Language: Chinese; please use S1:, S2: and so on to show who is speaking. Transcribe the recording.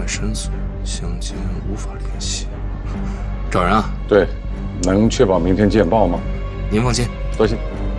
S1: 深邃，相见无法联系。找人啊？
S2: 对，能确保明天见报吗？
S1: 您放心。
S2: 多谢。